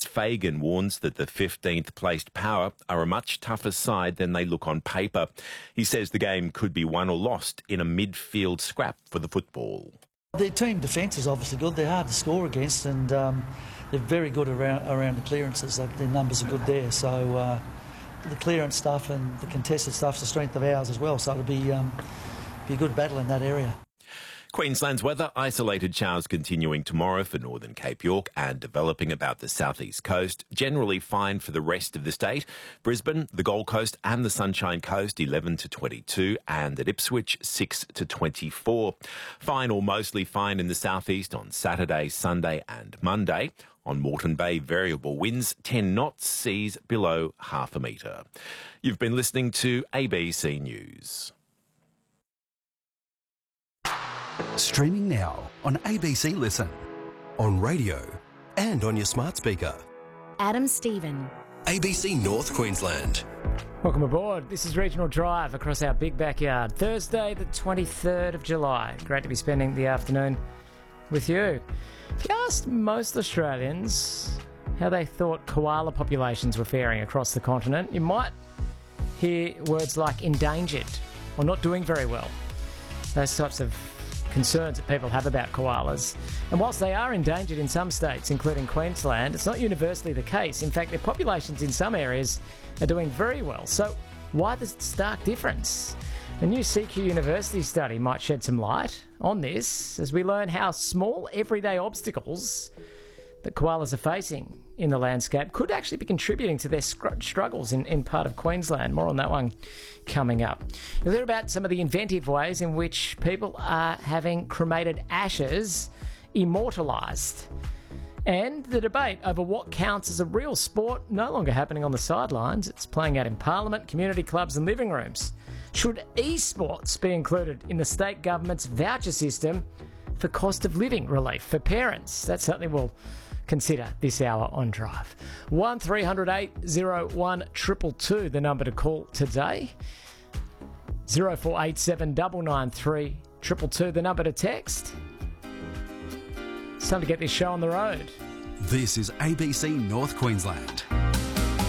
Fagan warns that the 15th placed Power are a much tougher side than they look on paper. He says the game could be won or lost in a midfield scrap for the football. Their team defence is obviously good. They're hard to score against, and they're very good around the clearances. Their numbers are good there. So the clearance stuff and the contested stuff's the strength of ours as well. So it'll be a good battle in that area. Queensland's weather, isolated showers continuing tomorrow for northern Cape York and developing about the southeast coast. Generally fine for the rest of the state. Brisbane, the Gold Coast and the Sunshine Coast 11 to 22 and at Ipswich 6 to 24. Fine or mostly fine in the southeast on Saturday, Sunday and Monday. On Moreton Bay, variable winds, 10 knots, seas below half a metre. You've been listening to ABC News. Streaming now on ABC Listen, on radio and on your smart speaker. Adam Stephen. ABC North Queensland. Welcome aboard. This is Regional Drive across our big backyard. Thursday the 23rd of July. Great to be spending the afternoon with you. If you asked most Australians how they thought koala populations were faring across the continent, you might hear words like endangered or not doing very well. Those types of concerns that people have about koalas. And whilst they are endangered in some states, including Queensland, it's not universally the case. In fact, their populations in some areas are doing very well. So why the stark difference? A new CQ University study might shed some light on this as we learn how small everyday obstacles that koalas are facing in the landscape could actually be contributing to their struggles in part of Queensland. More on that one coming up. You'll hear about some of the inventive ways in which people are having cremated ashes immortalised. And the debate over what counts as a real sport no longer happening on the sidelines. It's playing out in Parliament, community clubs and living rooms. Should esports be included in the state government's voucher system for cost of living relief for parents? That's something we'll consider this hour on Drive. 1300 801 222, the number to call today. 0487 993 222, the number to text. It's time to get this show on the road. This is ABC North Queensland.